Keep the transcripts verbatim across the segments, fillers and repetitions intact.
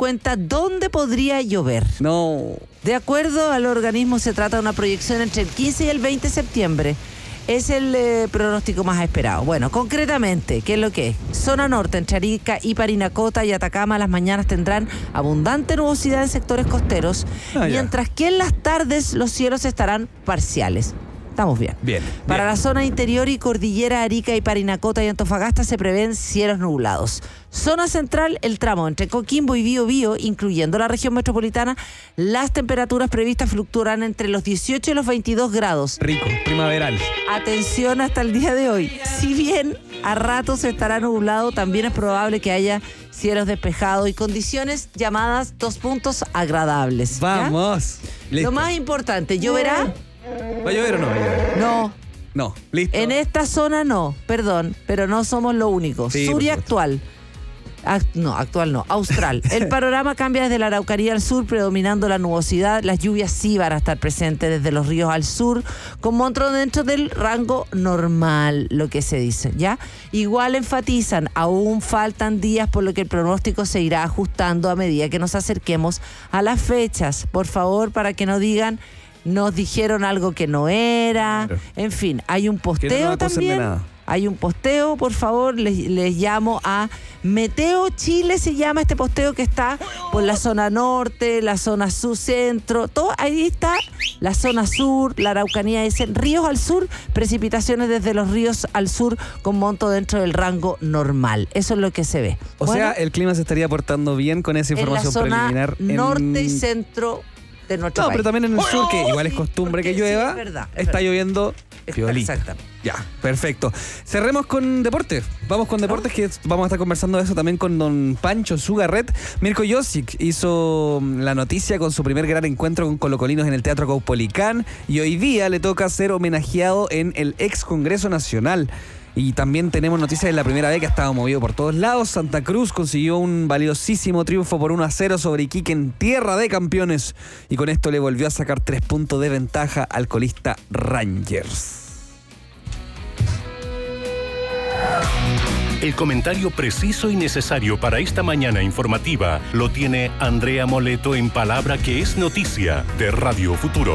cuenta dónde podría llover. No. De acuerdo al organismo, se trata de una proyección entre el quince y el veinte de septiembre. Es el eh, pronóstico más esperado. Bueno, concretamente, ¿qué es lo que es? Zona norte, entre Arica y Parinacota y Atacama, las mañanas tendrán abundante nubosidad en sectores costeros, ah, mientras que en las tardes los cielos estarán parciales. Estamos bien. Bien. Para bien. la zona interior y cordillera, Arica y Parinacota y Antofagasta se prevén cielos nublados. Zona central, el tramo entre Coquimbo y Biobío, incluyendo la región metropolitana, las temperaturas previstas fluctuarán entre los dieciocho y los veintidós grados. Rico, primaveral. Atención hasta el día de hoy. Si bien a ratos estará nublado, también es probable que haya cielos despejados y condiciones llamadas dos puntos agradables. ¿Ya? Vamos. Listo. Lo más importante, ¿lloverá? ¿Va a llover o no va a llover? No. No, listo. En esta zona no, perdón, pero no somos lo único. Sí, Sur y actual. Act- no, actual no, austral. El panorama cambia desde la Araucanía al sur, predominando la nubosidad. Las lluvias sí van a estar presentes desde los ríos al sur, con monstruos dentro del rango normal, lo que se dice, ¿ya? Igual enfatizan, aún faltan días, por lo que el pronóstico se irá ajustando a medida que nos acerquemos a las fechas. Por favor, para que no digan... Nos dijeron algo que no era. Claro. En fin, hay un posteo no también. Hay un posteo, por favor, les, les llamo a Meteo Chile, se llama este posteo que está por la zona norte, la zona sur centro, todo ahí está, la zona sur, la Araucanía, dicen ríos al sur, precipitaciones desde los ríos al sur con monto dentro del rango normal. Eso es lo que se ve. O bueno, sea, el clima se estaría portando bien con esa información en la zona preliminar. Norte en... y centro. De no, país. Pero también en el sur, que igual es costumbre que llueva, sí, es verdad, es está verdad. lloviendo piolita. Exactamente. Ya, perfecto. Cerremos con deportes. Vamos con deportes, que vamos a estar conversando de eso también con don Pancho Zugarret. Mirko Josic hizo la noticia con su primer gran encuentro con colocolinos en el Teatro Caupolicán y hoy día le toca ser homenajeado en el ex Congreso Nacional. Y también tenemos noticias de la primera vez que ha estado movido por todos lados. Santa Cruz consiguió un valiosísimo triunfo por uno a cero sobre Iquique en tierra de campeones. Y con esto le volvió a sacar tres puntos de ventaja al colista Rangers. El comentario preciso y necesario para esta mañana informativa lo tiene Andrea Moleto en Palabra que es Noticia de Radio Futuro.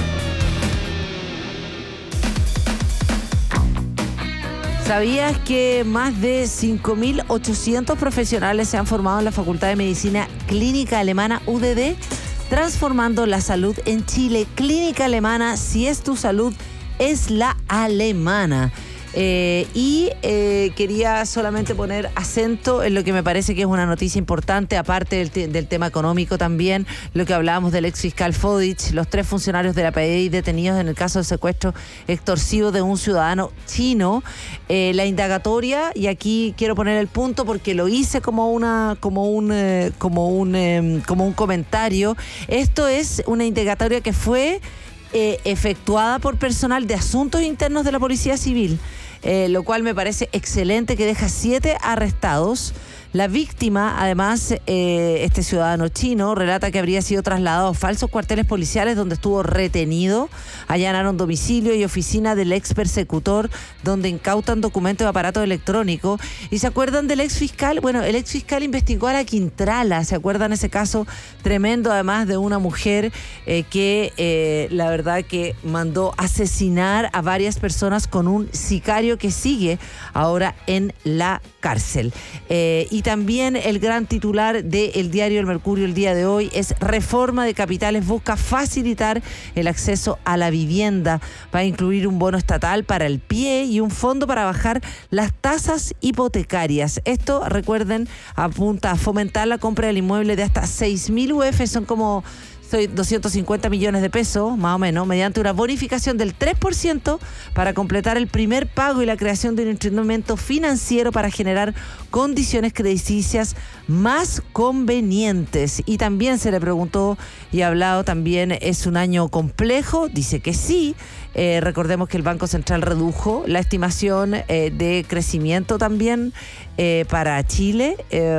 ¿Sabías que más de cinco mil ochocientos profesionales se han formado en la Facultad de Medicina Clínica Alemana U D D, transformando la salud en Chile? Clínica Alemana, si es tu salud, es la alemana. Eh, y eh, quería solamente poner acento en lo que me parece que es una noticia importante, aparte del, te- del tema económico también, lo que hablábamos del ex fiscal Fodich, los tres funcionarios de la P D I detenidos en el caso del secuestro extorsivo de un ciudadano chino, eh, la indagatoria, y aquí quiero poner el punto porque lo hice como una, como un, eh, como un, eh, como un comentario. Esto es una indagatoria que fue Eh, efectuada por personal de asuntos internos de la Policía Civil, eh, lo cual me parece excelente, que deja siete arrestados. La víctima, además, eh, este ciudadano chino, relata que habría sido trasladado a falsos cuarteles policiales donde estuvo retenido. Allanaron domicilio y oficina del ex persecutor, donde incautan documentos de aparatos electrónicos. ¿Y se acuerdan del ex fiscal? Bueno, el ex fiscal investigó a la Quintrala. ¿Se acuerdan ese caso tremendo, además, de una mujer eh, que eh, la verdad que mandó asesinar a varias personas con un sicario que sigue ahora en la cárcel? Eh, y también el gran titular del diario El Mercurio el día de hoy es: reforma de capitales busca facilitar el acceso a la vivienda. Va a incluir un bono estatal para el pie y un fondo para bajar las tasas hipotecarias. Esto, recuerden, apunta a fomentar la compra del inmueble de hasta seis mil U F, son como doscientos cincuenta millones de pesos, más o menos, mediante una bonificación del tres por ciento para completar el primer pago y la creación de un instrumento financiero para generar condiciones crediticias más convenientes. Y también se le preguntó y hablado también, ¿es un año complejo? Dice que sí. Eh, recordemos que el Banco Central redujo la estimación eh, de crecimiento también eh, para Chile.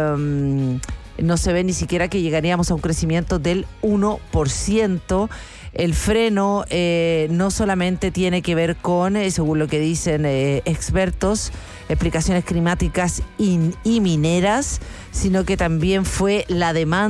Eh, No se ve ni siquiera que llegaríamos a un crecimiento del uno por ciento. El freno eh, no solamente tiene que ver con, eh, según lo que dicen eh, expertos, explicaciones climáticas y, y mineras, sino que también fue la demanda